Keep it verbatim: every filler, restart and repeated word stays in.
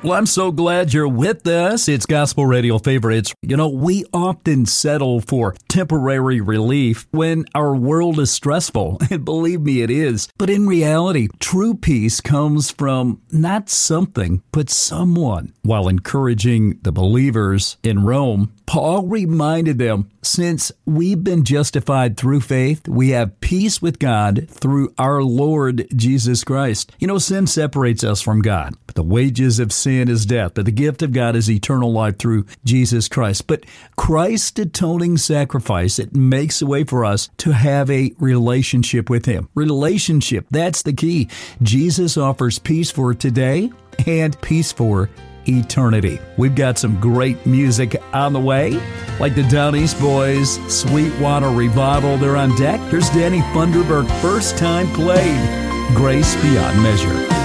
Well, I'm so glad you're with us. It's Gospel Radio Favorites. You know, we often settle for temporary relief when our world is stressful, and believe me, it is. But in reality, true peace comes from not something, but someone. While encouraging the believers in Rome, Paul reminded them, since we've been justified through faith, we have peace with God through our Lord Jesus Christ. You know, sin separates us from God. But the wages of sin is death, but the gift of God is eternal life through Jesus Christ. But Christ's atoning sacrifice, it makes a way for us to have a relationship with Him. Relationship, that's the key. Jesus offers peace for today and peace for eternity. We've got some great music on the way, like the Down East Boys, Sweetwater Revival. They're on deck. Here's Danny Funderburk, first time played, Grace Beyond Measure.